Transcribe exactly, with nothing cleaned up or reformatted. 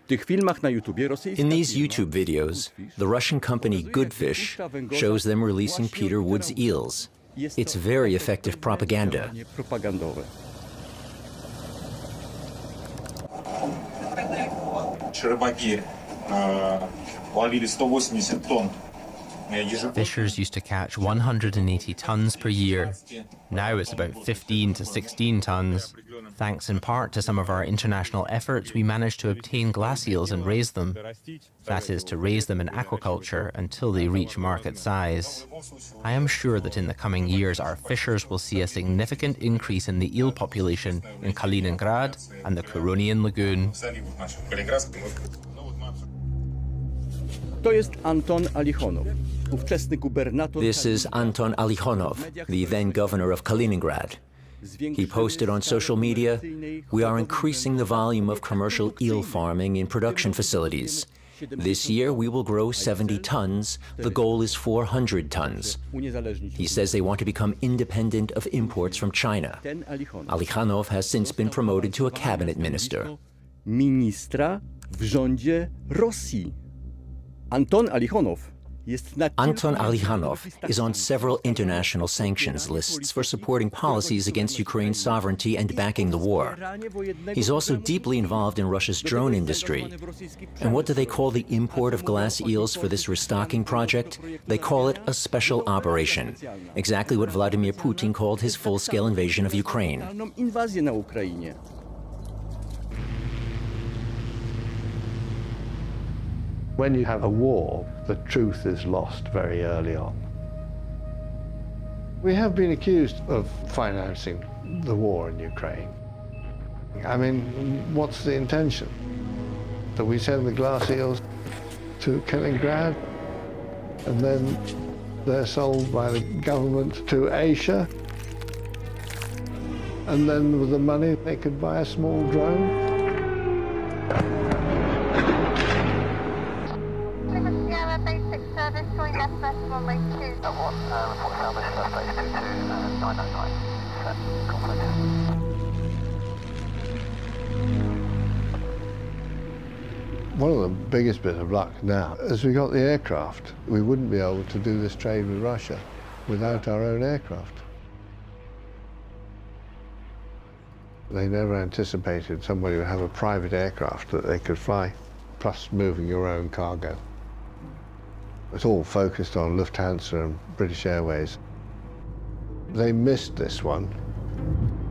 In these YouTube videos, the Russian company Goodfish shows them releasing Peter Wood's eels. It's very effective propaganda. Fishers used to catch one hundred eighty tons per year. Now it's about fifteen to sixteen tons. Thanks in part to some of our international efforts, we managed to obtain glass eels and raise them. That is, to raise them in aquaculture until they reach market size. I am sure that in the coming years our fishers will see a significant increase in the eel population in Kaliningrad and the Curonian Lagoon. This is Anton Alikhonov, the then governor of Kaliningrad. He posted on social media, "We are increasing the volume of commercial eel farming in production facilities. This year we will grow seventy tons. The goal is four hundred tons. He says they want to become independent of imports from China. Alikhonov has since been promoted to a cabinet minister. Ministra w rządzie Rosji. Anton Alikhonov Anton Alikhonov is on several international sanctions lists for supporting policies against Ukraine's sovereignty and backing the war. He's also deeply involved in Russia's drone industry. And what do they call the import of glass eels for this restocking project? They call it a special operation, exactly what Vladimir Putin called his full-scale invasion of Ukraine. When you have a war, the truth is lost very early on. We have been accused of financing the war in Ukraine. I mean, what's the intention? That we send the glass eels to Kaliningrad and then they're sold by the government to Asia, and then with the money they could buy a small drone? One of the biggest bits of luck now is we got the aircraft. We wouldn't be able to do this trade with Russia without our own aircraft. They never anticipated somebody would have a private aircraft that they could fly, plus moving your own cargo. It's all focused on Lufthansa and British Airways. They missed this one